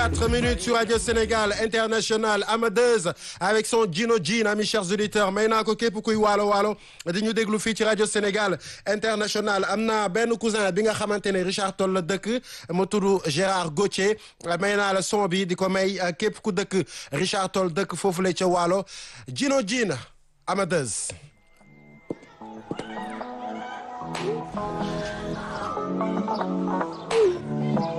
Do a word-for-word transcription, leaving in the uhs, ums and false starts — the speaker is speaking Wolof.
quatre minutes sur Radio Sénégal International Amadeuse avec son Gino Jean, amis chers auditeurs may naa ko képp kuy waalo waalo di ñu déglu fii ci Radio Sénégal International. am na benn cousin bi nga xamante ne Richard Toll la dëkk mu tudd Gérard Gauthier may naa la son bi di ko may képp ku dëkk Richard Toll dëkk foofu la ca waalo Gino Jean Amadeuse.